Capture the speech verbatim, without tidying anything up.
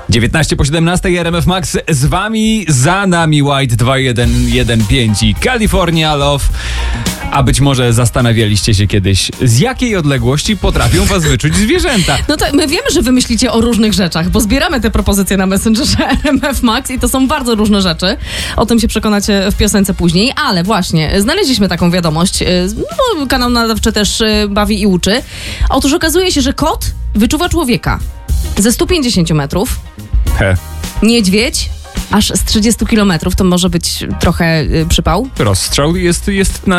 dziewiętnaście po siedemnastej, R M F Max, z wami, za nami White dwa jeden jeden pięć i California Love. A być może zastanawialiście się kiedyś, z jakiej odległości potrafią was wyczuć zwierzęta. No to my wiemy, że wy myślicie o różnych rzeczach, bo zbieramy te propozycje na Messengerze R M F Max i to są bardzo różne rzeczy. O tym się przekonacie w piosence później, ale właśnie, znaleźliśmy taką wiadomość, no, kanał nadawczy też bawi i uczy. Otóż okazuje się, że kot wyczuwa człowieka ze stu pięćdziesięciu metrów, He. niedźwiedź aż z trzydziestu kilometrów, to może być trochę y, przypał. Rozstrzał jest, jest na